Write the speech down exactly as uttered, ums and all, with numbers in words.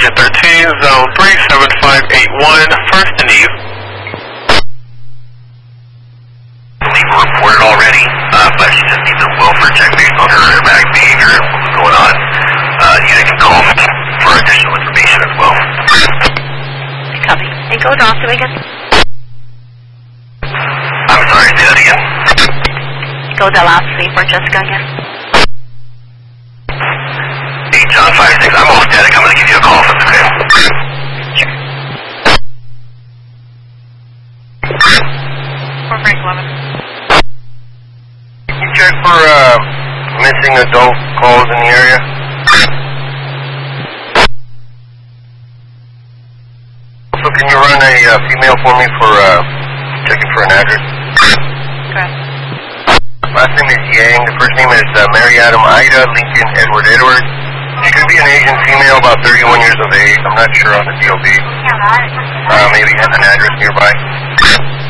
Agent thirteen, zone three seven five eight one, first and Eve. I believe we're reported already, uh, but she just needs a welfare check based on her erratic behavior and what's going on. Uh, unit can call for additional information as well. Copy. And go to Austin again. I'm sorry, say that again. Go to Austin for Jessica again. Hey, John five six, I'm all static. I'm going to give you a call if it's okay. Sure. For Frank eleven. Can you check for uh, missing adult calls in the area? So can you run a uh, female for me for uh, checking for an address? Okay. Last name is Yang. The first name is uh, Mary Adam Ida Lincoln Edward Edward. She could be an Asian female, about thirty-one years of age. I'm not sure on the D O B. Uh, maybe has an address nearby.